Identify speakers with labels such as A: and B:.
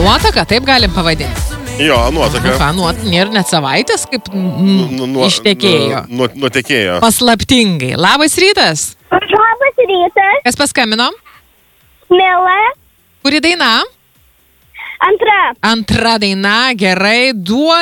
A: Nuotaka, taip galim pavadinti.
B: Jo, nuotaka.
A: Ką, nėra net savaitės, kaip ištekėjo.
B: Nutekėjo.
A: Paslaptingai. Labas rytas.
C: Labas rytas.
A: Kas paskambino?
C: Mela.
A: Kuri daina?
C: Antra.
A: Antra daina, gerai.